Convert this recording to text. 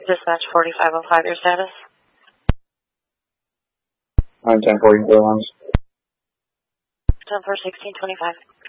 Dispatch 4505, your status? 10-4, clear lines. 10-4, 1625.